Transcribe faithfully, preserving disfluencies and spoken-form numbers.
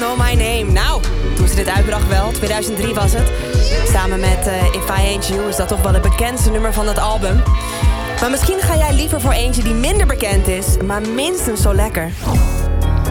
Know My Name. Nou, toen ze dit uitbracht wel, tweeduizend drie was het. Samen met uh, If I Ain't You is dat toch wel het bekendste nummer van het album. Maar misschien ga jij liever voor eentje die minder bekend is, maar minstens zo lekker.